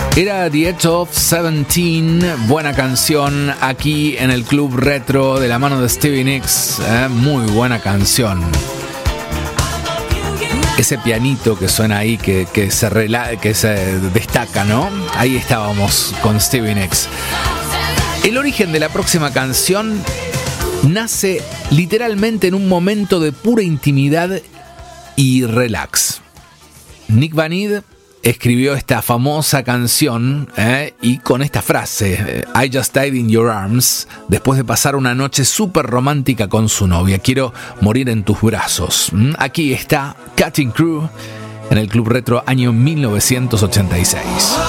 Era The Edge of 17, buena canción aquí en el Club Retro de la mano de Stevie Nicks, muy buena canción. Ese pianito que suena ahí, que se destaca, ¿no? Ahí estábamos con Stevie Nicks. El origen de la próxima canción nace literalmente en un momento de pura intimidad y relax. Nick Van Ede escribió esta famosa canción y con esta frase: I just died in your arms, después de pasar una noche súper romántica con su novia. Quiero morir en tus brazos. Aquí está Cutting Crew en el Club Retro, año 1986.